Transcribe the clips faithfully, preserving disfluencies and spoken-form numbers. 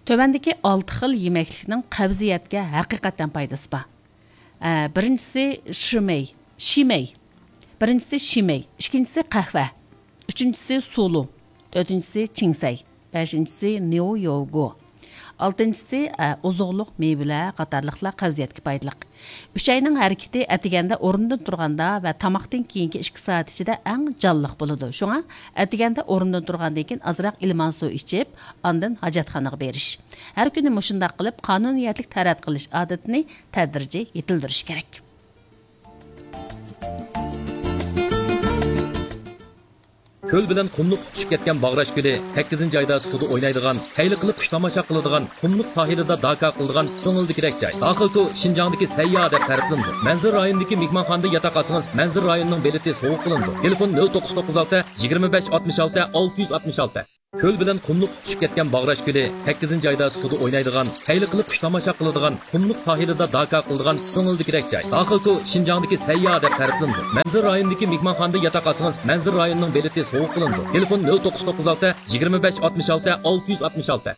Tövəndəki altı xil yeməklikning qəbziyatga haqiqatan foydasi bor. Birinchisi shimey, shimey. Birinchisi shimey, ikkinchisi qahva, uchinchisi sulu, to'rtinchisi chingsay, beshinchisi neo yogo. Altıncısı uzuqluq meyvelər, qatarlıqlar qəbziyyətə foydaliq. Üç ayının hərəkəti ətigəndə orundan turğanda və tamaqdan keyinki iki saat içində ən canlıq buludu. Şuna ətigəndə orundan turğandan keyin azraq limon suv içib, ondan hacatxanaga beriş. Hər günü mushundaq qilib qonuniyatlik tarat qilish odatini tədrici yetildirish kerak. Köl bilen kumluk tutup ketken Bağraş Gölü sakkizinchi ayda suda oynaydigan, kaylı kılıp kuş tamaşa kılıdigan, kumluk sahilida daka kıldigan ko'ngildikirek joy. Daxilku Şinjandagi sayya deb ta'riflandi. Manzur rayonidagi mehmonxonada yotoq olsangiz, Manzur rayonining beleti sovuq qilindi. Telefon nol to'qqiz to'qqiz olti yigirma besh oltmish olti olti yuz oltmish olti. Köl bilen kumluk tutup ketken Bağraş Gölü sakkizinchi ayda suda oynaydigan, kaylı kılıp kuş tamaşa kılıdigan, kumluk sahilida daka kıldigan ko'ngildikirek joy. Daxilku Şinjandagi sayya deb ta'riflandi. Manzur rayonidagi mehmonxonada yotoq olsangiz, Manzur rayonining beleti sovuq qilindi. Telefon nol to'qqiz to'qqiz olti yigirma besh oltmish olti olti yuz oltmish olti.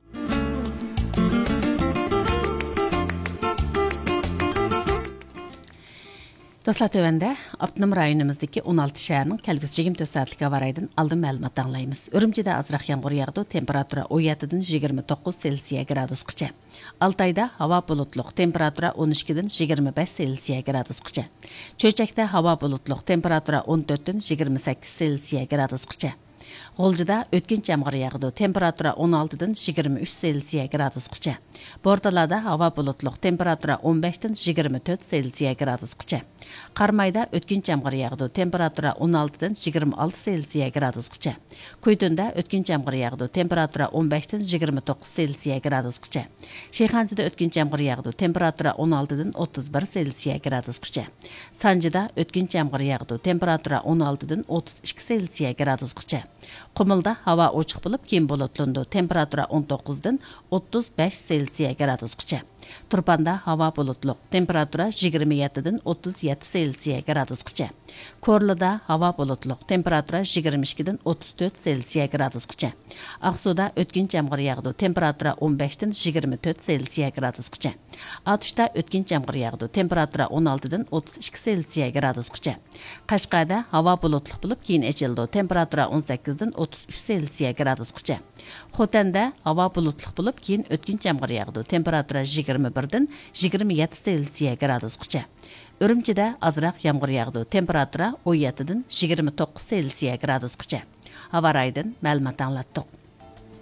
Dostlar, tövəndə Abdunum rayonumuzdaki on altı şəhərinin kəlgüsü yigirma to'rt saatlik hava rayından aldın məlumat anlayımız. Ürümçidə azraq yağmur yağdı, temperatura on yedidən yigirma to'qqiz Selsiya gradusgacha. Altayda hava bulutluq, temperatura on ikkidən yigirma besh Selsiya gradusgacha. Çöçəkdə hava bulutluq, temperatura on to'rtdən yigirma sakkiz Selsiya gradusgacha. G'oljida o'tkinchi yomg'ir yog'di. Temperatura on oltidan yigirma uch Selsiya gradusgacha. Bortalada havo bulutliq. Temperatura on beshdan yigirma to'rt Selsiya gradusgacha. Qarmayda o'tkinchi yomg'ir yog'di. Temperatura on oltidan yigirma olti Selsiya gradusgacha. Qo'ytunda o'tkinchi yomg'ir yog'di. Temperatura on beshdan yigirma to'qqiz Selsiya gradusgacha. Shayxonzada o'tkinchi yomg'ir yog'di. Temperatura on oltidan o'ttiz bir Selsiya gradusgacha. Sanjida o'tkinchi yomg'ir yog'di. Temperatura on oltidan o'ttiz ikki Selsiya gradusgacha. Qumulda havo ochiq bo'lib, keyin bulutlanadi. Temperatura on to'qqizdan o'ttiz besh Selsiya gradusgacha. Turpanda havo bulutliq. Temperatura yigirma yettidan o'ttiz yetti Selsiya gradusgacha. Korlida havo bulutliq. Temperatura yigirma ikkidan o'ttiz to'rt Selsiya gradusgacha. Aqsuda o'tkinchi yomg'ir yog'di. Temperatura on beshdan yigirma to'rt Selsiya gradusgacha. Atushda o'tkinchi yomg'ir yog'di. Temperatura on oltidan o'ttiz ikki Selsiya gradusgacha. Qashqarda havo bulutliq bo'lib, keyin ochildi. Temperatura on sakkizdan o'ttiz uch Selsiya gradusgacha. Xotanda havo bulutliq bo'lib, keyin o'tkinchi yomg'ir yog'di. Temperatura yigirma birdan yigirma yetti Selsiya gradusgacha. Ürümchida azroq yomg'ir yog'di. Temperatura on yettidan yigirma to'qqiz Selsiya gradusgacha. Havo raydan ma'lumot anglatdik.